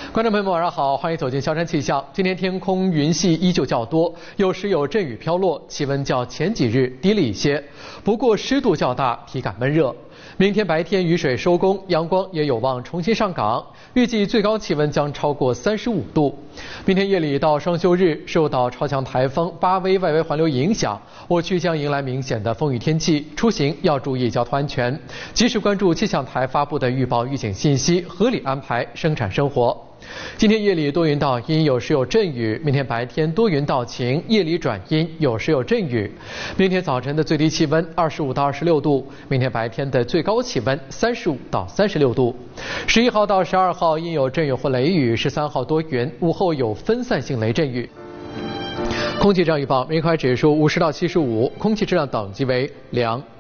观众朋友们，晚上好，欢迎走进萧山气象。今天天空云系依旧较多，有时有阵雨飘落，气温较前几日低了一些，不过湿度较大，体感闷热。明天白天雨水收工，阳光也有望重新上岗，预计最高气温将超过35度。明天夜里到双休日，受到超强台风巴威外围环流影响，我区将迎来明显的风雨天气，出行要注意交通安全，及时关注气象台发布的预报预警信息，合理安排生产生活。今天夜里多云到阴，有时有阵雨；明天白天多云到晴，夜里转阴，有时有阵雨。明天早晨的最低气温25到26度，明天白天的最高气温35到36度。11号到12号阴有阵雨或雷雨，13号多云，午后有分散性雷阵雨。空气质量预报，明快指数50到75，空气质量等级为良。